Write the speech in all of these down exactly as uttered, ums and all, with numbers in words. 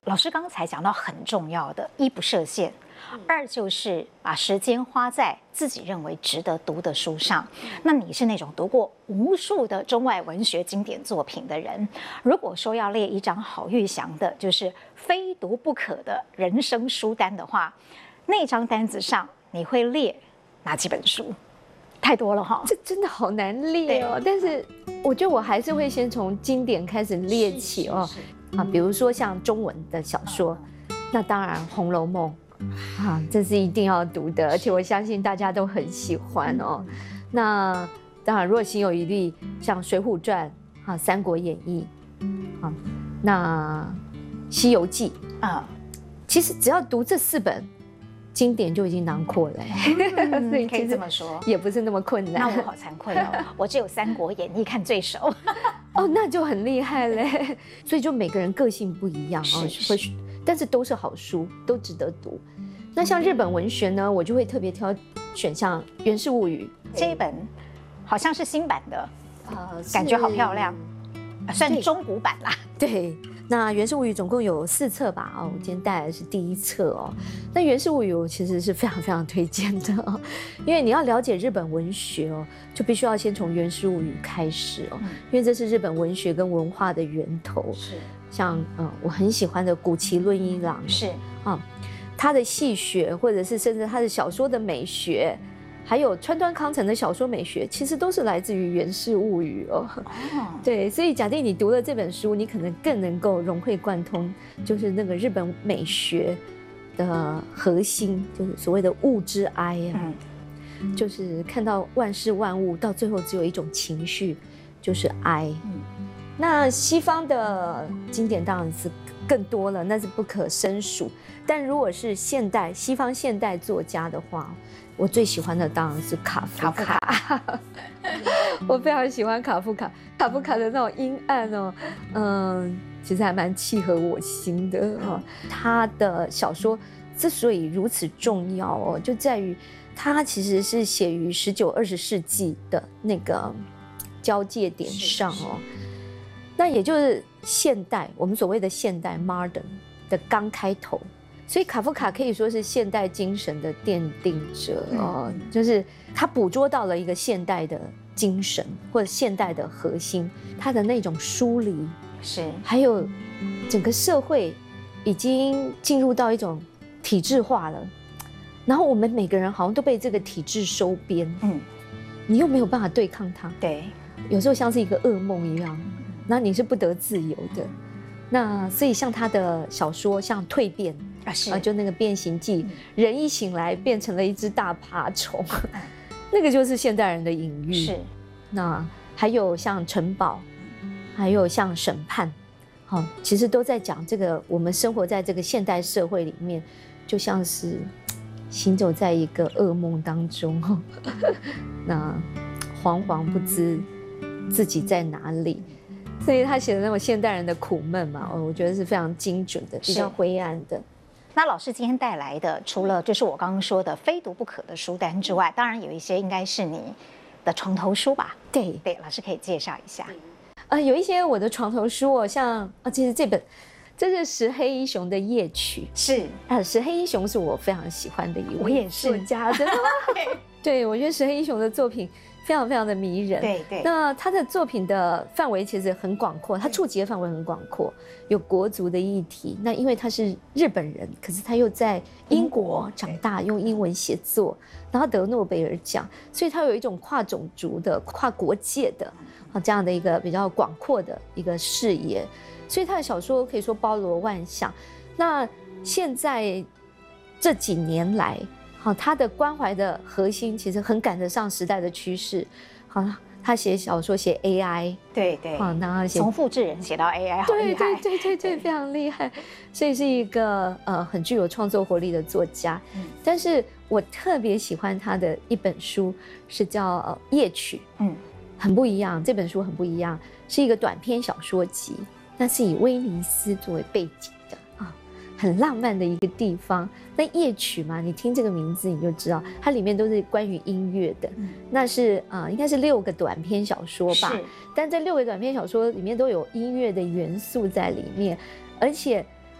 老师刚才讲到很重要的，一不设限，二就是把时间花在自己认为值得读的书上。那你是那种读过无数的中外文学经典作品的人，如果说要列一张郝玉祥的就是非读不可的人生书单的话，那张单子上你会列哪几本书？太多了哈， 这真的好难列哦。但是我觉得我还是会先从经典开始列起哦。啊，比如说像中文的小说，那当然《红楼梦》啊，这是一定要读的，而且我相信大家都很喜欢哦。那当然，若心有余力，像《水浒传》啊，《三国演义》啊，那《西游记》啊，其实只要读这四本经典就已经囊括了， 嗯、所以可以这么说， 也不是那么困难。 那我好惭愧哦，我只有《三国演义》看最熟。 哦，那就很厉害嘞。所以就每个人个性不一样哦，会，但是都是好书，都值得读。那像日本文学呢，我就会特别挑选像《源氏物语》 这一本，好像是新版的，呃，感觉好漂亮，算中古版啦。 对。那《源氏物语》总共有四册吧，哦，我今天带来的是第一册哦。那《源氏物语》我其实是非常非常推荐的哦，因为你要了解日本文学哦，就必须要先从《源氏物语》开始哦，因为这是日本文学跟文化的源头。是，像嗯，我很喜欢的谷崎润一郎是啊，他的戏谑，或者是甚至他的小说的美学。还有川端康成的小说美学，其实都是来自于《源氏物语》哦。对，所以假定你读了这本书，你可能更能够融会贯通，就是那个日本美学的核心，就是所谓的物之哀啊，嗯、就是看到万事万物到最后只有一种情绪，就是哀。嗯、那西方的经典当然是更多了，那是不可胜数。但如果是现代西方现代作家的话，我最喜欢的当然是卡夫卡，卡夫卡我非常喜欢卡夫卡，卡夫卡的那种阴暗哦，嗯，其实还蛮契合我心的哦。他的小说之所以如此重要哦，就在于他其实是写于十九、二十世纪的那个交界点上哦，那也就是现代，我们所谓的现代 modern 的刚开头。所以卡夫卡可以说是现代精神的奠定者哦，嗯、就是他捕捉到了一个现代的精神或者现代的核心，他的那种疏离是，还有整个社会已经进入到一种体制化了，然后我们每个人好像都被这个体制收编，嗯，你又没有办法对抗它，对，有时候像是一个噩梦一样，那你是不得自由的。那所以像他的小说，像《蜕变》啊，是啊，就那个变形记，嗯、人一醒来变成了一只大爬虫，那个就是现代人的隐喻。是，那还有像城堡，还有像审判，好、哦，其实都在讲这个我们生活在这个现代社会里面，就像是行走在一个噩梦当中，那惶惶不知自己在哪里。所以他写的那种现代人的苦闷嘛，我觉得是非常精准的，比较灰暗的。 那老师今天带来的，除了就是我刚刚说的非读不可的书单之外，当然有一些应该是你的床头书吧？对对，老师可以介绍一下。 呃，有一些我的床头书哦，像啊，其实这本这是石黑一雄的《夜曲》，是啊，石黑一雄是我非常喜欢的一位作家，真的吗？对，我觉得石黑一雄的作品非常非常的迷人，对对。那他的作品的范围其实很广阔，他触及的范围很广阔，有国族的议题。那因为他是日本人，可是他又在英国长大，用英文写作，然后得诺贝尔奖，所以他有一种跨种族的、跨国界的啊这样的一个比较广阔的一个视野，所以他的小说可以说包罗万象。那现在这几年来，好，他的关怀的核心其实很赶得上时代的趋势。好，他写小说写 A I， 对对， 好，然后从复制人写到 A I， 好厉害， 对对对对对，非常厉害。所以是一个呃很具有创作活力的作家。嗯、但是我特别喜欢他的一本书，是叫《呃、夜曲》，嗯，很不一样。这本书很不一样，是一个短篇小说集，那是以威尼斯作为背景。很浪漫的一个地方，那夜曲嘛，你听这个名字你就知道，它里面都是关于音乐的。嗯、那是啊、呃，应该是六个短篇小说吧。但这六个短篇小说里面都有音乐的元素在里面，而且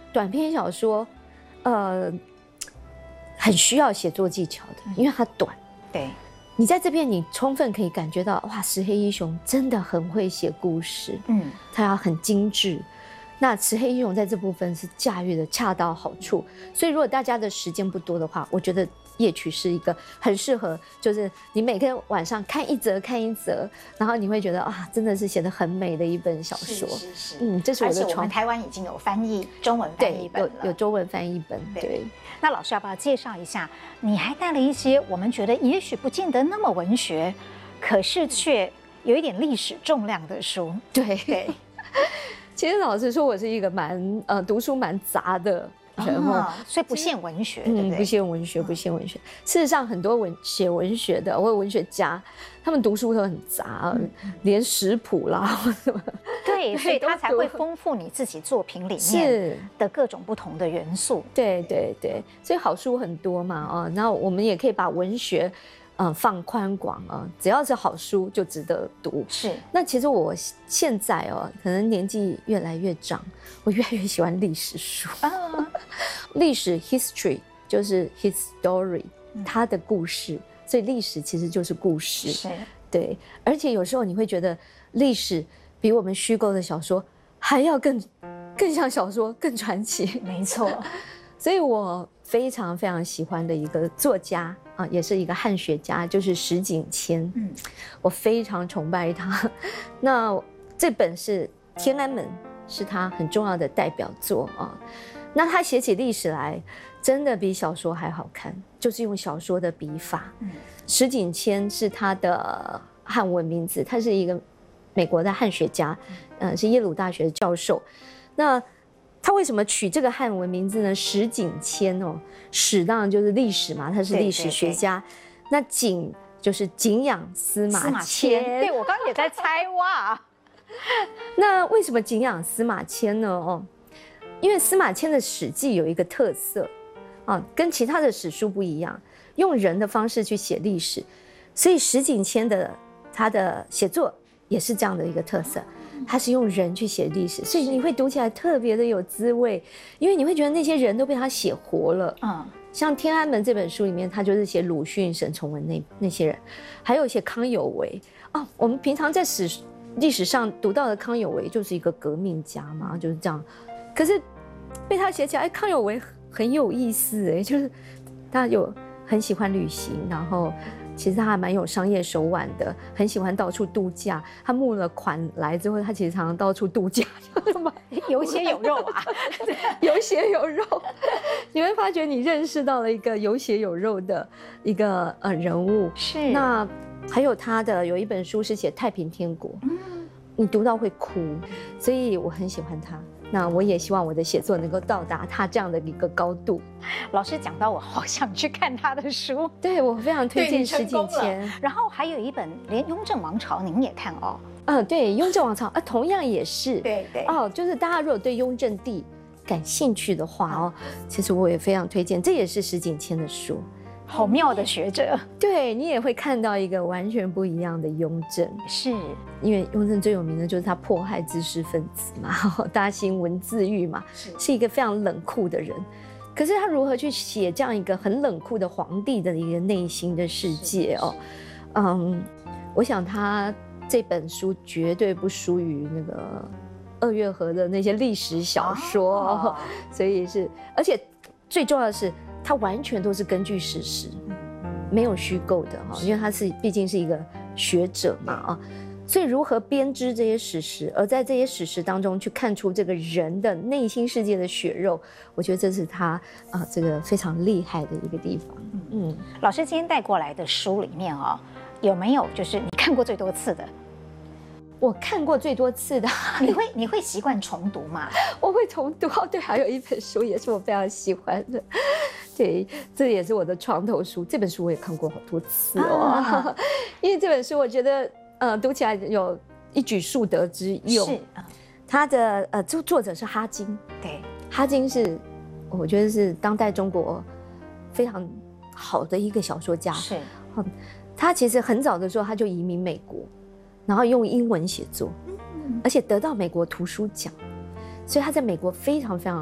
短篇小说，呃，很需要写作技巧的，因为它短。 对， 你在这边你充分可以感觉到，哇，石黑一雄真的很会写故事，嗯，他要很精致。那石黑一雄在这部分是驾驭的恰到好处，所以如果大家的时间不多的话，我觉得夜曲是一个很适合，就是你每天晚上看一则看一则，然后你会觉得啊，真的是写得很美的一本小说。 是是是， 嗯，这是我的而且我床。 们台湾已经有翻译中文翻译本了， 有有中文翻译本。对，对那老师要不要介绍一下？你还带了一些我们觉得也许不见得那么文学，可是却有一点历史重量的书。 对对。 其实老实说，我是一个蛮呃读书蛮杂的人哦， 所以不限文学， 嗯， 对不对？ 不限文学，不限文学。事实上，很多文写文学的或者文学家，他们读书都很杂，连食谱啦或什么， 对，所以他才会丰富你自己作品里面的各种不同的元素。 对对对，所以好书很多嘛，哦，然后我们也可以把文学。嗯，放宽广啊，只要是好书就值得读。是，那其实我现在哦，可能年纪越来越长，我越来越喜欢历史书。啊，历史 history 就是 his story，他的故事，所以历史其实就是故事。是，对，而且有时候你会觉得历史比我们虚构的小说还要更更像小说，更传奇。 没错， 所以我非常非常喜欢的一个作家。啊，也是一个汉学家，就是石景谦。嗯，我非常崇拜他。那这本是《天安门》，是他很重要的代表作啊。那他写起历史来，真的比小说还好看，就是用小说的笔法。嗯，石景谦是他的汉文名字，他是一个美国的汉学家，嗯、呃，是耶鲁大学的教授。那他为什么取这个汉文名字呢？石景谦哦，史当然就是历史嘛，他是历史学家。对对对，那景就是景仰司马迁。 对，我刚刚也在猜哇。 那为什么景仰司马迁呢？哦，因为司马迁的《史记》有一个特色啊，跟其他的史书不一样，用人的方式去写历史，所以石景谦的他的写作也是这样的一个特色。他是用人去写历史，所以你会读起来特别的有滋味，因为你会觉得那些人都被他写活了。嗯，像《天安门》这本书里面，他就是写鲁迅、沈从文那那些人，还有写康有为。哦，我们平常在史历史上读到的康有为就是一个革命家嘛，就是这样。可是被他写起来，康有为很有意思哎，就是他有很喜欢旅行，然后。其实他还蛮有商业手腕的，很喜欢到处度假。他募了款来之后，他其实常常到处度假， 有血有肉啊， 有血有肉。你会发觉你认识到了一个有血有肉的一个呃人物。是。那还有他的有一本书是写太平天国，嗯，你读到会哭，所以我很喜欢他。那我也希望我的写作能够到达他这样的一个高度。 老师讲到我好想去看他的书， 对，我非常推荐石景谦。 然后还有一本连《雍正王朝》您也看哦。 嗯，对，《雍正王朝》啊，同样也是。 对对。 哦，就是大家如果对雍正帝感兴趣的话哦，其实我也非常推荐，这也是石景谦的书。 好妙的学者， 对你也会看到一个完全不一样的雍正。 是因为雍正最有名的就是他迫害知识分子嘛，大兴文字狱嘛，是, 是一个非常冷酷的人。可是他如何去写这样一个很冷酷的皇帝的一个内心的世界哦？嗯，我想他这本书绝对不输于那个二月河的那些历史小说，哦、所以是，而且最重要的是。他完全都是根据事实，没有虚构的哈，因为他是毕竟是一个学者嘛啊，所以如何编织这些史实，而在这些史实当中去看出这个人的内心世界的血肉，我觉得这是他啊这个非常厉害的一个地方。 嗯，老师今天带过来的书里面哦，有没有就是你看过最多次的？ 我看过最多次的， 你会你会习惯重读吗？ 我会重读哦，对，还有一本书也是我非常喜欢的。对，这也是我的床头书。这本书我也看过好多次哦，啊、因为这本书我觉得，呃，读起来有一举数得之用。是，他的呃作作者是哈金，对，哈金是我觉得是当代中国非常好的一个小说家。是，嗯，他其实很早的时候他就移民美国，然后用英文写作，嗯，而且得到美国图书奖，所以他在美国非常非常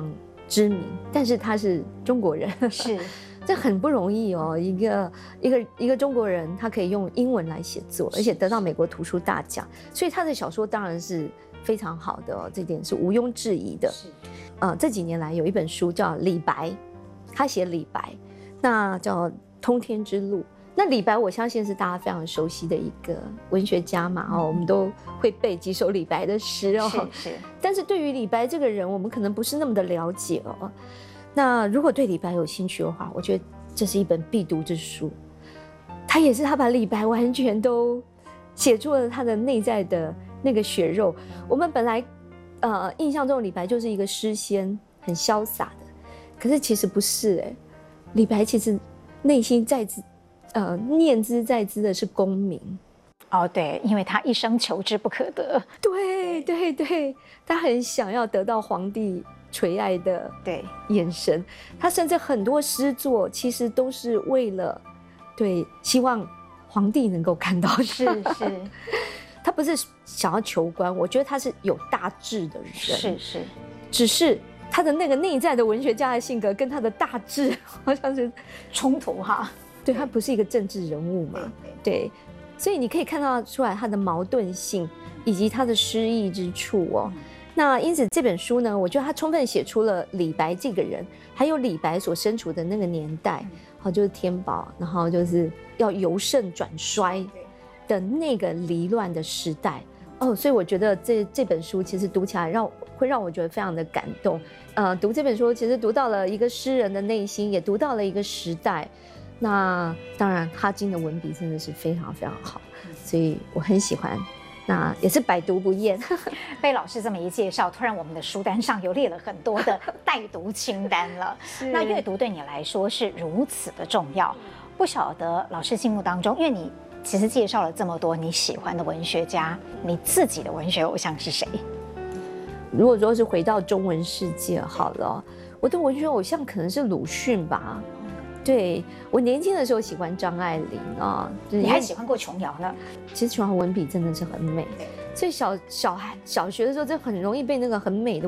知名，但是他是中国人， 是。 这很不容易哦，一个一个一个中国人，他可以用英文来写作，而且得到美国图书大奖，所以他的小说当然是非常好的哦，这点是毋庸置疑的。是，呃，这几年来有一本书叫李白，他写李白，那叫《通天之路》。那李白，我相信是大家非常熟悉的一个文学家嘛，哦，我们都会背几首李白的诗哦。 是是。但是对于李白这个人，我们可能不是那么的了解哦。那如果对李白有兴趣的话，我觉得这是一本必读之书。他也是他把李白完全都写出了他的内在的那个血肉。我们本来呃印象中的李白就是一个诗仙，很潇洒的，可是其实不是哎、欸，李白其实内心在之呃念之在之的是功名。 哦，对，因为他一生求之不可得。 对对对，他很想要得到皇帝垂爱的对眼神，他甚至很多诗作其实都是为了对希望皇帝能够看到他。 是是， 他不是想要求官，我觉得他是有大志的人。 是是， 只是他的那个内在的文学家的性格跟他的大志好像是冲突哈。 对，他不是一个政治人物嘛，对，所以你可以看到出来他的矛盾性以及他的诗意之处哦。那因此这本书呢，我觉得它充分写出了李白这个人，还有李白所身处的那个年代，好，就是天宝，然后就是要由盛转衰的那个离乱的时代哦，所以我觉得这这本书其实读起来让会让我觉得非常的感动。呃，读这本书其实读到了一个诗人的内心，也读到了一个时代。那当然，哈金的文笔真的是非常非常好，所以我很喜欢。那也是百读不厌。 被老师这么一介绍，突然我们的书单上又列了很多的待读清单了。那阅读对你来说是如此的重要，不晓得老师心目当中，因为你其实介绍了这么多你喜欢的文学家，你自己的文学偶像是谁？ 如果说是回到中文世界好了，我的文学偶像可能是鲁迅吧。对，我年轻的时候喜欢张爱玲啊， 你还喜欢过琼瑶呢？ 其实琼瑶文笔真的是很美，所以小小孩小学的时候，真的很容易被那个很美的